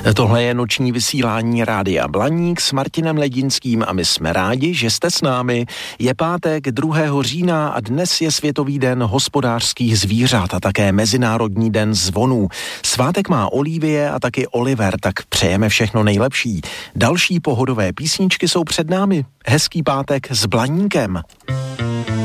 Tohle je noční vysílání Rádia Blaník s Martinem Ledinským a my jsme rádi, že jste s námi. Je pátek 2. října a dnes je Světový den hospodářských zvířat a také Mezinárodní den zvonů. Svátek má Olivie a taky Oliver, tak přejeme všechno nejlepší. Další pohodové písničky jsou před námi. Hezký pátek s Blaníkem.